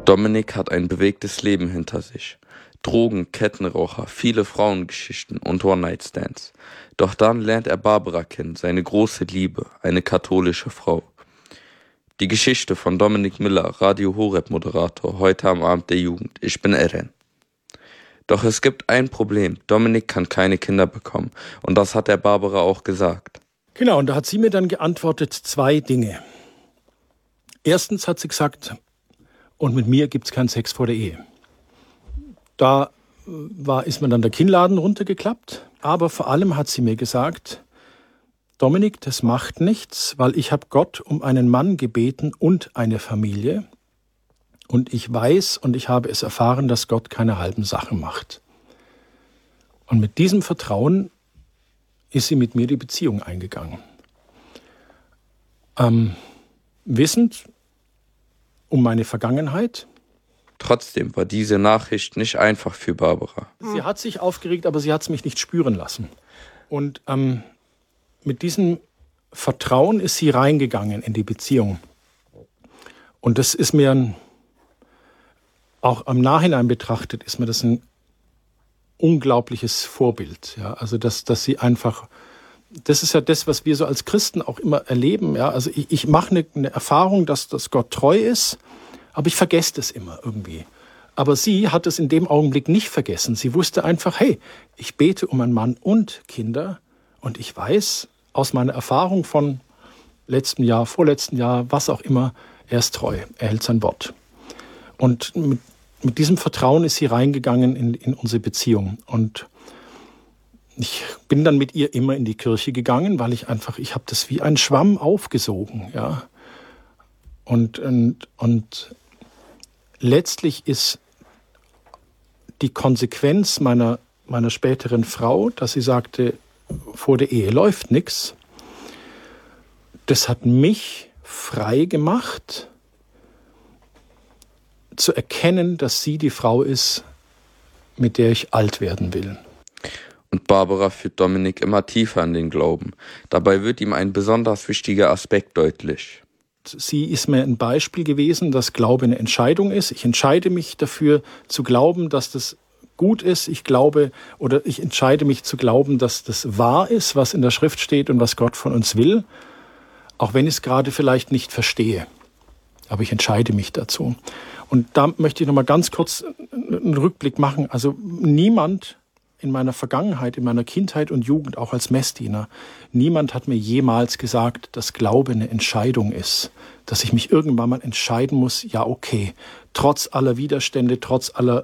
Dominik hat ein bewegtes Leben hinter sich. Drogen, Kettenraucher, viele Frauengeschichten und One-Night-Stands. Doch dann lernt er Barbara kennen, seine große Liebe, eine katholische Frau. Die Geschichte von Dominik Miller, Radio Horeb-Moderator, heute am Abend der Jugend. Ich bin Eren. Doch es gibt ein Problem. Dominik kann keine Kinder bekommen. Und das hat er Barbara auch gesagt. Genau, und da hat sie mir dann geantwortet 2 Dinge. Erstens hat sie gesagt, und mit mir gibt es keinen Sex vor der Ehe. Da ist mir dann der Kinnladen runtergeklappt. Aber vor allem hat sie mir gesagt, Dominik, das macht nichts, weil ich habe Gott um einen Mann gebeten und eine Familie. Und ich weiß und ich habe es erfahren, dass Gott keine halben Sachen macht. Und mit diesem Vertrauen ist sie mit mir die Beziehung eingegangen. Wissend um meine Vergangenheit. Trotzdem war diese Nachricht nicht einfach für Barbara. Sie hat sich aufgeregt, aber sie hat es mich nicht spüren lassen. Und mit diesem Vertrauen ist sie reingegangen in die Beziehung. Und das ist mir auch im Nachhinein betrachtet, ist mir das ein unglaubliches Vorbild. Ja? Also dass sie einfach, das ist ja das, was wir so als Christen auch immer erleben. Ja? Also ich mache eine Erfahrung, dass Gott treu ist, aber ich vergesse das immer irgendwie. Aber sie hat es in dem Augenblick nicht vergessen. Sie wusste einfach, hey, ich bete um einen Mann und Kinder und ich weiß aus meiner Erfahrung von letztem Jahr, vorletzten Jahr, was auch immer, er ist treu, er hält sein Wort. Und mit diesem Vertrauen ist sie reingegangen in unsere Beziehung. Und ich bin dann mit ihr immer in die Kirche gegangen, weil ich habe das wie ein Schwamm aufgesogen. Ja. Und letztlich ist die Konsequenz meiner späteren Frau, dass sie sagte, vor der Ehe läuft nichts, das hat mich frei gemacht, zu erkennen, dass sie die Frau ist, mit der ich alt werden will. Und Barbara führt Dominik immer tiefer in den Glauben. Dabei wird ihm ein besonders wichtiger Aspekt deutlich. Sie ist mir ein Beispiel gewesen, dass Glaube eine Entscheidung ist. Ich entscheide mich dafür zu glauben, dass das gut ist. Ich entscheide mich zu glauben, dass das wahr ist, was in der Schrift steht und was Gott von uns will. Auch wenn ich es gerade vielleicht nicht verstehe. Aber ich entscheide mich dazu. Und da möchte ich noch mal ganz kurz einen Rückblick machen. Also niemand in meiner Vergangenheit, in meiner Kindheit und Jugend, auch als Messdiener, niemand hat mir jemals gesagt, dass Glaube eine Entscheidung ist. Dass ich mich irgendwann mal entscheiden muss, ja okay, trotz aller Widerstände, trotz aller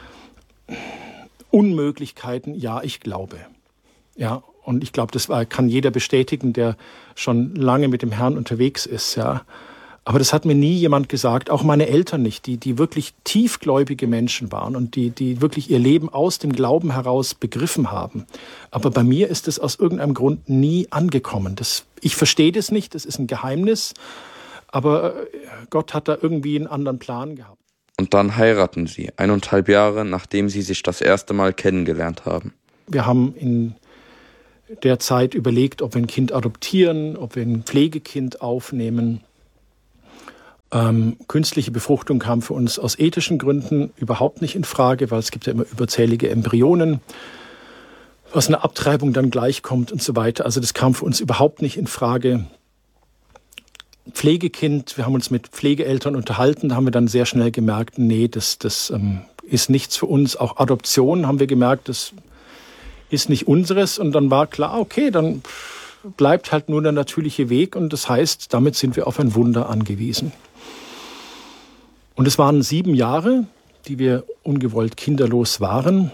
Unmöglichkeiten, ja, ich glaube. Ja, und ich glaube, kann jeder bestätigen, der schon lange mit dem Herrn unterwegs ist, ja. Aber das hat mir nie jemand gesagt, auch meine Eltern nicht, die wirklich tiefgläubige Menschen waren und die wirklich ihr Leben aus dem Glauben heraus begriffen haben. Aber bei mir ist es aus irgendeinem Grund nie angekommen. Ich verstehe das nicht, das ist ein Geheimnis, aber Gott hat da irgendwie einen anderen Plan gehabt. Und dann heiraten sie, 1,5 Jahre, nachdem sie sich das erste Mal kennengelernt haben. Wir haben in der Zeit überlegt, ob wir ein Kind adoptieren, ob wir ein Pflegekind aufnehmen. Künstliche Befruchtung kam für uns aus ethischen Gründen überhaupt nicht in Frage, weil es gibt ja immer überzählige Embryonen, was eine Abtreibung dann gleichkommt und so weiter. Also das kam für uns überhaupt nicht in Frage. Pflegekind, wir haben uns mit Pflegeeltern unterhalten, da haben wir dann sehr schnell gemerkt, nee, das ist nichts für uns. Auch Adoption haben wir gemerkt, das ist nicht unseres. Und dann war klar, okay, dann bleibt halt nur der natürliche Weg und das heißt, damit sind wir auf ein Wunder angewiesen. Und es waren 7 Jahre, die wir ungewollt kinderlos waren.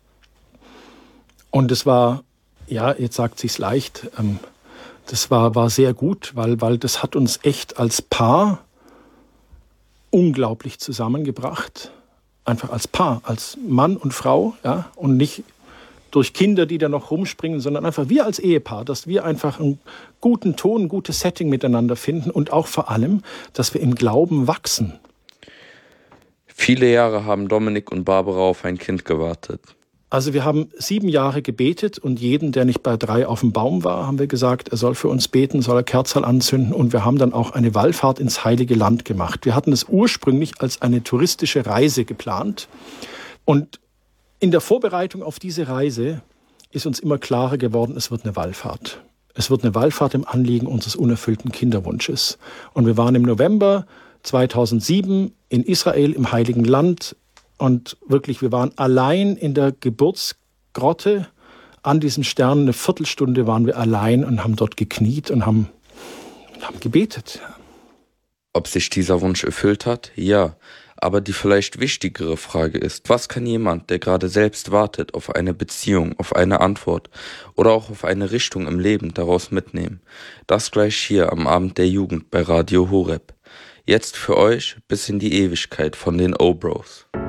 Und es war, ja, jetzt sagt sich's leicht, das war sehr gut, weil das hat uns echt als Paar unglaublich zusammengebracht. Einfach als Paar, als Mann und Frau, ja, und nicht durch Kinder, die da noch rumspringen, sondern einfach wir als Ehepaar, dass wir einfach einen guten Ton, ein gutes Setting miteinander finden und auch vor allem, dass wir im Glauben wachsen. Viele Jahre haben Dominik und Barbara auf ein Kind gewartet. Also wir haben 7 Jahre gebetet und jeden, der nicht bei 3 auf dem Baum war, haben wir gesagt, er soll für uns beten, soll er Kerzen anzünden. Und wir haben dann auch eine Wallfahrt ins Heilige Land gemacht. Wir hatten es ursprünglich als eine touristische Reise geplant. Und in der Vorbereitung auf diese Reise ist uns immer klarer geworden, es wird eine Wallfahrt. Es wird eine Wallfahrt im Anliegen unseres unerfüllten Kinderwunsches. Und wir waren im November 2007 in Israel im Heiligen Land. Und wirklich, wir waren allein in der Geburtsgrotte an diesen Sternen. Eine Viertelstunde waren wir allein und haben dort gekniet und haben gebetet. Ob sich dieser Wunsch erfüllt hat? Ja. Aber die vielleicht wichtigere Frage ist, was kann jemand, der gerade selbst wartet auf eine Beziehung, auf eine Antwort oder auch auf eine Richtung im Leben daraus mitnehmen? Das gleich hier am Abend der Jugend bei Radio Horeb. Jetzt für euch bis in die Ewigkeit von den O-Bros.